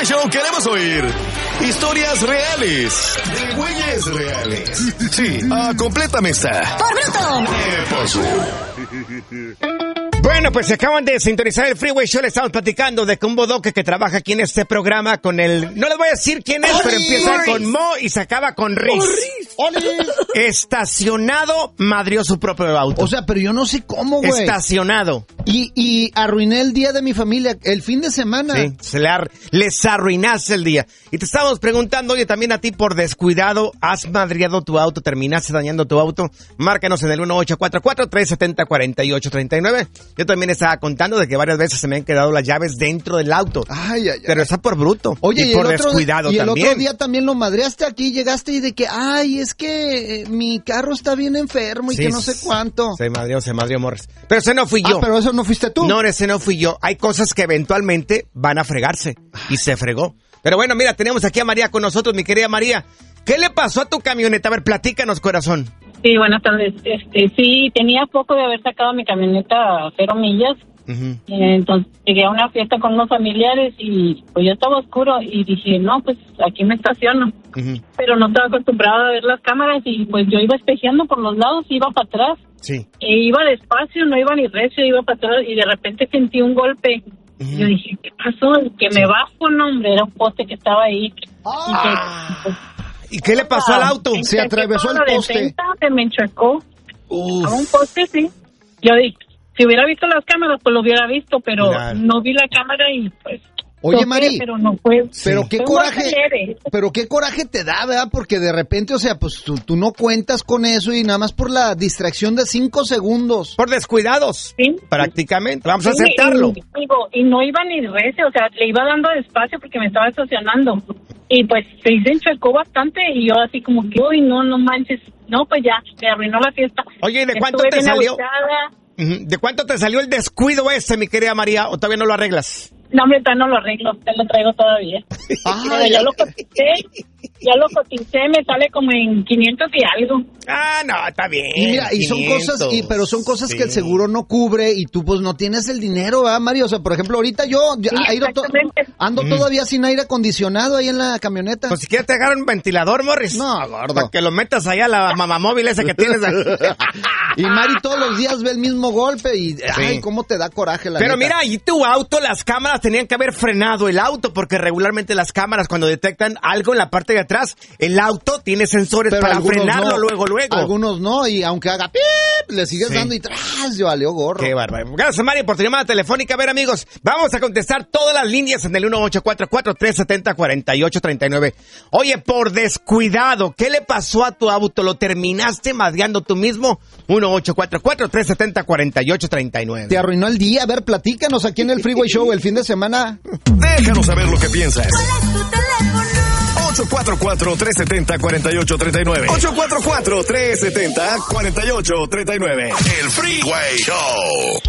Freeway Show queremos oír historias reales de güeyes reales. Sí, complétame esta. ¡Por bruto! ¿Qué pasó? Bueno, pues se acaban de sintonizar el Freeway Show. Le estamos platicando de que un bodoque que trabaja aquí en este programa con el... No les voy a decir quién es, pero empieza con Mo y se acaba con Riz. Estacionado, madrió su propio auto. O sea, pero yo no sé cómo, güey. Estacionado. Y arruiné el día de mi familia, el fin de semana. Sí, les arruinaste el día. Y te estábamos preguntando, oye, también a ti por descuidado, ¿has madriado tu auto, terminaste dañando tu auto? Márcanos en el 1844-370-4839. Yo también estaba contando de que varias veces se me han quedado las llaves dentro del auto. Ay. Pero está por bruto. Oye, y por descuidado también. Y el otro día también lo madreaste aquí, llegaste y de que, es que mi carro está bien enfermo y sí, que no sé cuánto. Se madrió Morris. Pero ese no fui yo. Pero eso no fuiste tú. No, ese no fui yo. Hay cosas que eventualmente van a fregarse. Y se fregó. Pero bueno, mira, tenemos aquí a María con nosotros, mi querida María. ¿Qué le pasó a tu camioneta? A ver, platícanos, corazón. Sí, buenas tardes. Sí, tenía poco de haber sacado mi camioneta a 0 millas. Uh-huh. Entonces llegué a una fiesta con unos familiares y pues ya estaba oscuro y dije, no, pues aquí me estaciono. Uh-huh. Pero no estaba acostumbrada a ver las cámaras y pues yo iba espejeando por los lados, iba para atrás. Sí. Iba despacio, no iba ni recio, iba para atrás y de repente sentí un golpe. Uh-huh. Yo dije, ¿qué pasó? Que me bajo, no, hombre, era un poste que estaba ahí. ¿Y qué le pasó al auto? Se atravesó el poste. Se me enchacó. A un poste, sí. Yo dije, si hubiera visto las cámaras, pues lo hubiera visto, pero claro, no vi la cámara y pues... Oye, Mari, pero no fue. Pero qué coraje te da, ¿verdad? Porque de repente, o sea, pues tú no cuentas con eso y nada más por la distracción de 5 segundos. Por descuidados. Sí. Prácticamente. Vamos a aceptarlo. Y no iba ni recio, o sea, le iba dando despacio porque me estaba estacionando. Y pues se enchacó bastante y yo así como que, uy, no manches. No, pues ya, me arruinó la fiesta. Oye, ¿de cuánto te salió? ¿De cuánto te salió el descuido mi querida María? ¿O todavía no lo arreglas? No, hombre, no lo arreglo, te lo traigo todavía. Pero ya lo coticé, me sale como en 500 y algo. No, está bien. Y mira, y 500, pero son cosas sí, que el seguro no cubre y tú pues no tienes el dinero, ¿verdad, Mario? O sea, por ejemplo, ahorita yo ando todavía sin aire acondicionado ahí en la camioneta. Pues si quieres te agarrar un ventilador, Morris. No, gordo. Para que lo metas allá a la mamamóvil esa que tienes. Y Mari todos los días ve el mismo golpe y ay, cómo te da coraje la Pero neta. mira, y tu auto, las cámaras tenían que haber frenado el auto, porque regularmente las cámaras cuando detectan algo en la parte de atrás, el auto tiene sensores pero para frenarlo luego. Algunos no, y aunque haga pip, le sigues dando y tras, yo valió gorro. Qué bárbaro. Gracias, Mari, por tu llamada telefónica. A ver, amigos, vamos a contestar todas las líneas en el 1844-370-4839. Oye, por descuidado, ¿qué le pasó a tu auto? ¿Lo terminaste madreando tú mismo? 1844-370-4839. Te arruinó el día. A ver, platícanos aquí en el Freeway Show el fin de semana. Déjanos saber lo que piensas. ¿Cuál es tu teléfono? 844-370-4839. 844-370-4839. El Freeway Show.